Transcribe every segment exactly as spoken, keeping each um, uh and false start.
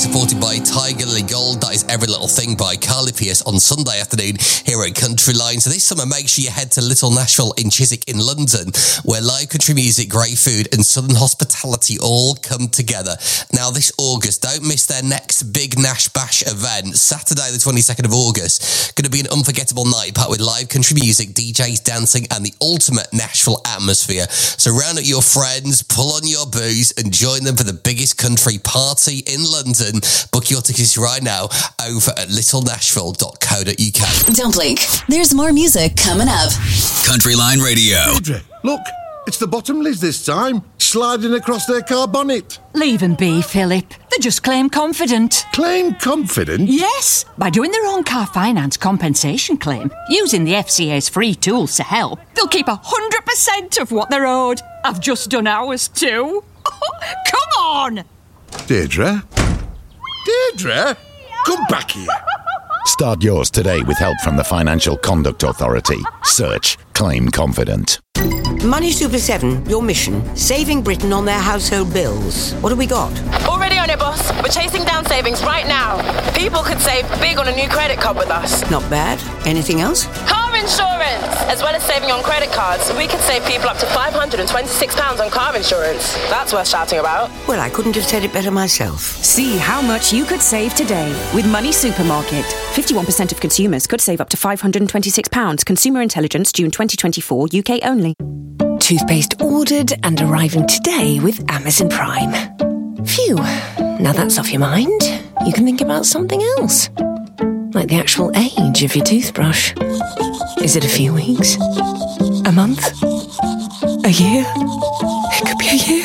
supported by Tiger Lily Gold. That is Every Little Thing by Carly Pearce on Sunday afternoon here at Country Line. So this summer, make sure you head to Little Nashville in Chiswick in London, where live country music, great food and southern hospitality all come together. Now this August, don't miss their next big Nash Bash event, Saturday the twenty-second of August. Going to be an unforgettable night packed with live country music, D Js, dancing and the ultimate Nashville atmosphere. So round up your friends, pull on your booze and join them for the biggest country party in London. Book your tickets right now over at little nashville dot co dot uk. Don't blink. There's more music coming up. Country Line Radio. Deirdre, look, it's the Bottomleys this time, sliding across their car bonnet. Leave them be, Philip. They just claim confident. Claim confident? Yes, by doing their own car finance compensation claim, using the F C A's free tools to help, they'll keep one hundred percent of what they're owed. I've just done ours too. Come on! Deirdre? Deirdre? Come back here. Start yours today with help from the Financial Conduct Authority. Search Claim Confident. Money Super seven, your mission, saving Britain on their household bills. What have we got? Already on it, boss. We're chasing down savings right now. People could save big on a new credit card with us. Not bad. Anything else? Car insurance! As well as saving on credit cards, we could save people up to five hundred twenty-six pounds on car insurance. That's worth shouting about. Well, I couldn't have said it better myself. See how much you could save today with Money Supermarket. fifty-one percent of consumers could save up to five hundred twenty-six pounds. Consumer Intelligence, June twenty twenty-four, U K only. Toothpaste ordered and arriving today with Amazon Prime. Phew, now that's off your mind. You can think about something else. Like the actual age of your toothbrush. Is it a few weeks? A month? A year? It could be a year.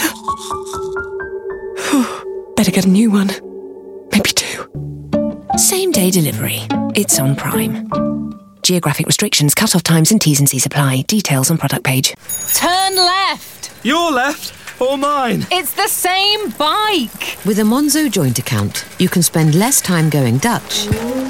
Whew, better get a new one. Maybe two. Same day delivery. It's on Prime. Geographic restrictions, cut-off times and T's and C's apply. Details on product page. Turn left. Your left or mine? It's the same bike. With a Monzo joint account, you can spend less time going Dutch